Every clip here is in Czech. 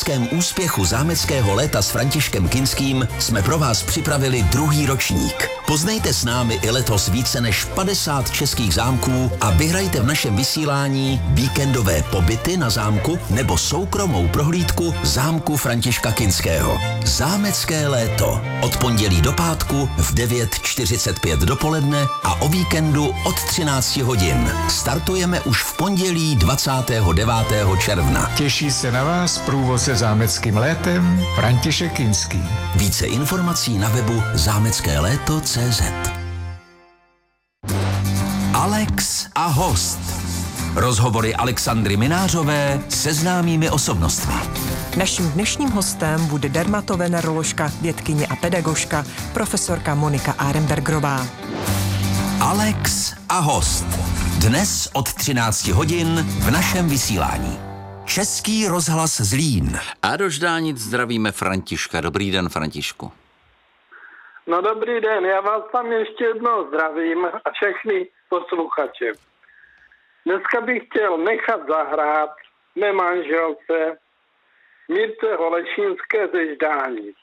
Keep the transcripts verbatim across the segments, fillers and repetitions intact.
obrovském úspěchu zámeckého léta s Františkem Kinským jsme pro vás připravili druhý ročník. Poznejte s námi i letos více než padesát českých zámků a vyhrajte v našem vysílání víkendové pobyty na zámku nebo soukromou prohlídku zámku Františka Kinského. Zámecké léto. Od pondělí do pátku v devět čtyřicet pět dopoledne a o víkendu od třináct hodin. Startujeme už v pondělí dvacátého devátého června. Těší se na vás průvodce zámeckým létem František Kinský. Více informací na webu zámecké léto tečka cé zet. Alex a host. Rozhovory Alexandry Minářové se známými osobnostmi. Naším dnešním hostem bude dermatoveneroložka, vědkyně a pedagožka, profesorka Monika Arenbergerová. Alex a host. Dnes od třináct hodin v našem vysílání. Český rozhlas Zlín. A do Ždánic zdravíme Františka. Dobrý den, Františku. No dobrý den, já vás tam ještě jednou zdravím a všechny posluchače. Dneska bych chtěl nechat zahrát mé manželce Mirce Holešínské ze Ždánic.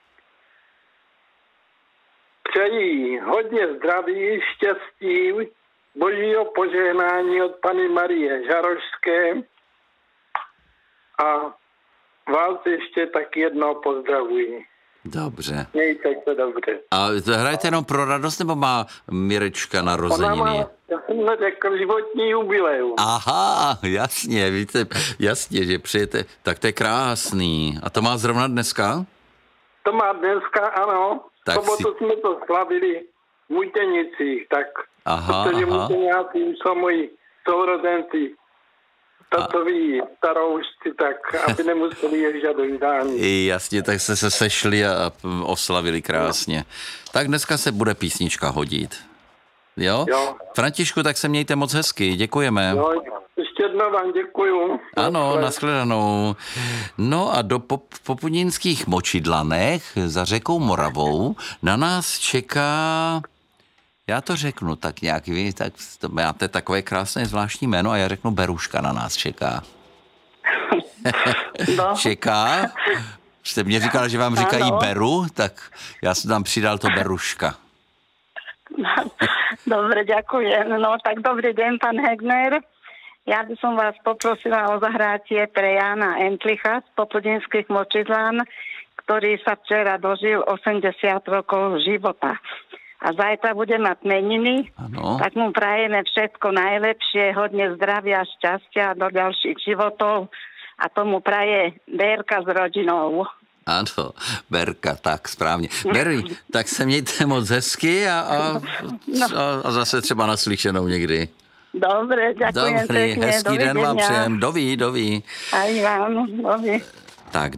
Přeji hodně zdraví, štěstí, božího požehnání od Panny Marie Žarošské a vás ještě tak jednou pozdravuji. Dobře. Mějte se dobře. A hrajete jenom pro radost, nebo má Mirečka narozeniny? Ona má, já jsem neřekl, životní jubileum. Aha, jasně, víte, jasně, že přijete, tak to je krásný. A to má zrovna dneska? To má dneska, ano. Tak sobotu si... jsme to slavili v Mutěnicích, tak, aha, protože aha. Mutěňáci jsou moji sourozenci. Tatoví staroušci, tak aby nemuseli ježdět do Ždánic. Jasně, tak se se sešli a oslavili krásně. No. Tak dneska se bude písnička hodit. Jo? Jo. Františku, tak se mějte moc hezky, děkujeme. Jo, ještě jednou vám děkuju. Ano, nashledanou. No a do pop, popudínských Močidlanech za řekou Moravou na nás čeká... Já to řeknu tak nějak, vy, tak to máte takové krásné zvláštní jméno a já řeknu Beruška na nás čeká. No. Čeká? Jste mě říkala, že vám říkají ano. Beru, tak já jsem tam přidal to Beruška. Dobre, ďakujem. No tak dobrý deň, pán Hegner. Ja by som vás poprosila o zahrátie pre Jána Entlicha z popudinských Močidlán, ktorý sa včera dožil osemdesiat rokov života. A zajtra bude mať meniny, ano. Tak mu prajeme všetko najlepšie, hodne zdravia, šťastia do ďalších životov a tomu praje Bérka s rodinou. Ano, Berka, tak správně. Berry, tak se mějte moc hezky a, a, no. a zase třeba naslyšenou někdy. Dobre, ďakujem Dobrý, pekne. hezký den vám Dovidenia. přejem. Doví, doví. Aj vám, dovi. Tak